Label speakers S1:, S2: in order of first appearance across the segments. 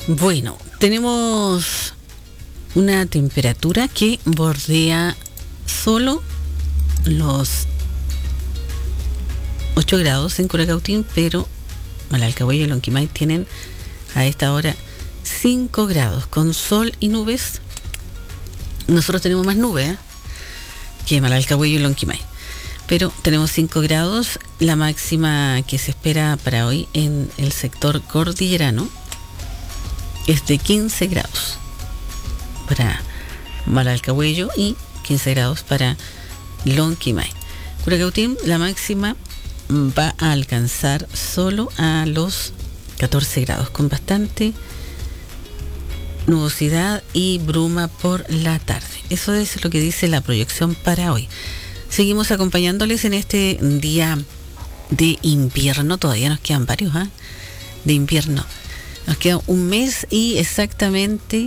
S1: Bueno, tenemos una temperatura que bordea solo los 8 grados en Curacautín, pero Malalcahuello y Lonquimay tienen a esta hora 5 grados con sol y nubes. Nosotros tenemos más nubes que Malalcahuello y Lonquimay, pero tenemos 5 grados. La máxima que se espera para hoy en el sector cordillerano es de 15 grados para Malalcahuello y 15 grados para Lonquimay. Curacautín, la máxima va a alcanzar solo a los 14 grados, con bastante nubosidad y bruma por la tarde. Eso es lo que dice la proyección para hoy. Seguimos acompañándoles en este día de invierno. Todavía nos quedan varios de invierno. Nos queda un mes y exactamente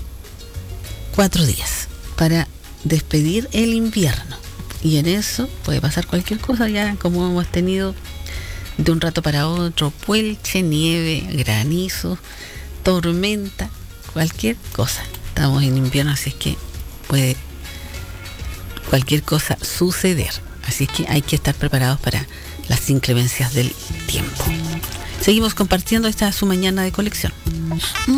S1: 4 días para despedir el invierno. Y en eso puede pasar cualquier cosa, ya como hemos tenido de un rato para otro, puelche, nieve, granizo, tormenta, cualquier cosa. Estamos en invierno, así es que puede cualquier cosa suceder. Así es que hay que estar preparados para las inclemencias del tiempo. Seguimos compartiendo esta su mañana de colección.